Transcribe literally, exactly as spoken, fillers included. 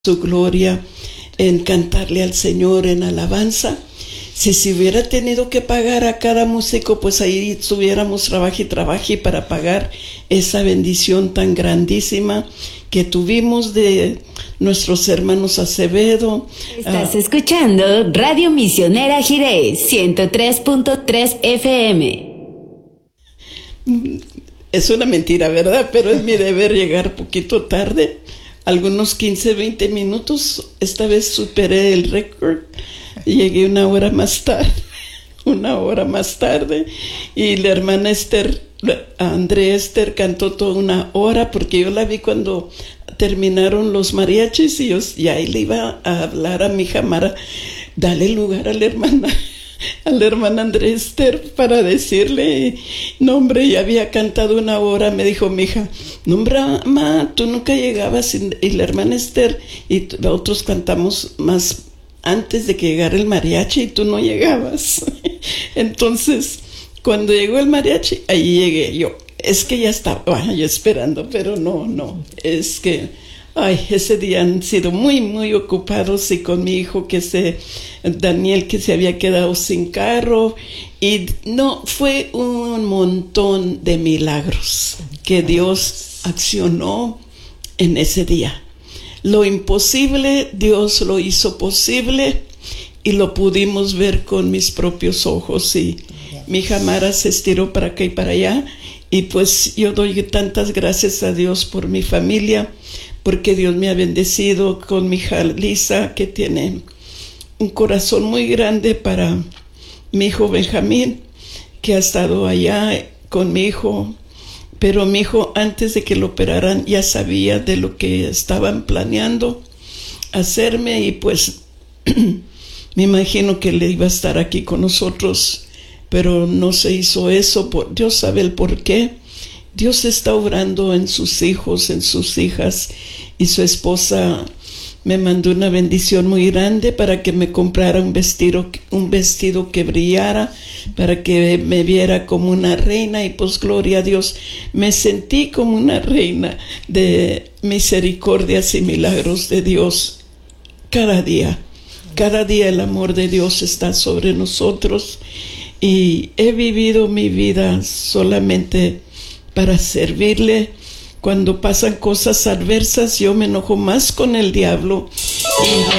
su gloria, en cantarle al Señor en alabanza. Si se hubiera tenido que pagar a cada músico, pues ahí estuviéramos trabaje y trabaje para pagar esa bendición tan grandísima que tuvimos de nuestros hermanos Acevedo. Estás uh, escuchando Radio Misionera Jiré, ciento tres punto tres F M. Es una mentira, ¿verdad? Pero es mi deber llegar poquito tarde, algunos quince, veinte minutos. Esta vez superé el récord. Llegué una hora más tarde, una hora más tarde, y la hermana Esther, Andrea Esther, cantó toda una hora, porque yo la vi cuando terminaron los mariachis, y, yo, y ahí le iba a hablar a mi hija Mara, dale lugar a la hermana, a la hermana Andrea Esther, para decirle, no hombre, ya había cantado una hora. Me dijo mi hija, no hombre, mamá, tú nunca llegabas, y la hermana Esther y nosotros cantamos más antes de que llegara el mariachi y tú no llegabas. Entonces, cuando llegó el mariachi, ahí llegué yo. Es que ya estaba yo esperando, pero no, no. Es que, ay, ese día han sido muy, muy ocupados, y con mi hijo, que se, Daniel, que se había quedado sin carro. Y no, fue un montón de milagros que Dios accionó en ese día. Lo imposible, Dios lo hizo posible, y lo pudimos ver con mis propios ojos. Y mi hija Mara se estiró para acá y para allá, y pues yo doy tantas gracias a Dios por mi familia, porque Dios me ha bendecido con mi hija Lisa, que tiene un corazón muy grande para mi hijo Benjamín, que ha estado allá con mi hijo. Pero mi hijo, antes de que lo operaran, ya sabía de lo que estaban planeando hacerme, y pues me imagino que le iba a estar aquí con nosotros, pero no se hizo eso. Por, Dios sabe el por qué. Dios está obrando en sus hijos, en sus hijas, y su esposa me mandó una bendición muy grande para que me comprara un vestido, un vestido que brillara, para que me viera como una reina. Y pues gloria a Dios, me sentí como una reina de misericordias y milagros de Dios. Cada día, cada día el amor de Dios está sobre nosotros, y he vivido mi vida solamente para servirle. Cuando pasan cosas adversas, yo me enojo más con el diablo y